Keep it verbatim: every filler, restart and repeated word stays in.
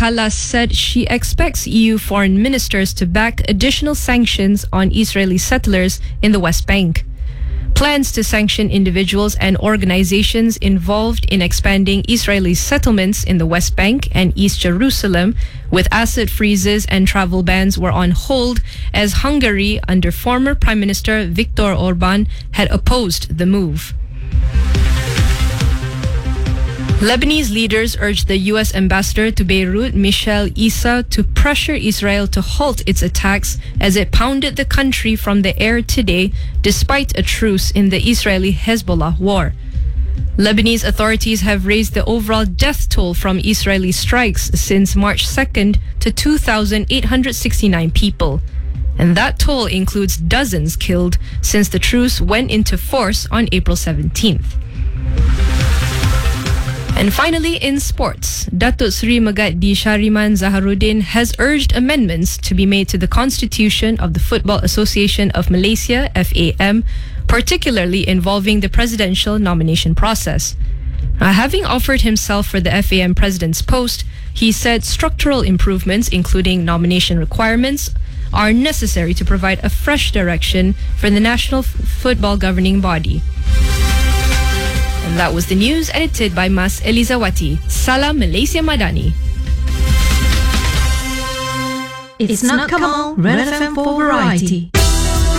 Kallas said she expects E U foreign ministers to back additional sanctions on Israeli settlers in the West Bank. Plans to sanction individuals and organizations involved in expanding Israeli settlements in the West Bank and East Jerusalem with asset freezes and travel bans were on hold as Hungary, under former Prime Minister Viktor Orban, had opposed the move. Lebanese leaders urged the U S ambassador to Beirut, Michel Issa, to pressure Israel to halt its attacks as it pounded the country from the air today, despite a truce in the Israeli-Hezbollah war. Lebanese authorities have raised the overall death toll from Israeli strikes since March second to two thousand eight hundred sixty-nine people. And that toll includes dozens killed since the truce went into force on April seventeenth. And finally, in sports, Datuk Seri Megati Shariman Zaharuddin has urged amendments to be made to the Constitution of the Football Association of Malaysia, F A M, particularly involving the presidential nomination process. Now, having offered himself for the F A M president's post, he said structural improvements, including nomination requirements, are necessary to provide a fresh direction for the national f- football governing body. And that was the news edited by Mas Elizawati. Salam Malaysia Madani. It's not Kamal, Red F M for Variety.